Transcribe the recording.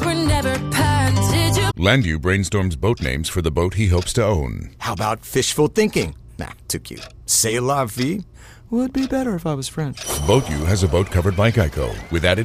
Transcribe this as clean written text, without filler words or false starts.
were never patented. Landu brainstorms boat names for the boat he hopes to own. How about fishful thinking? Nah, too cute. C'est la vie would be better if I was French. Boat U has a boat covered by Geico with added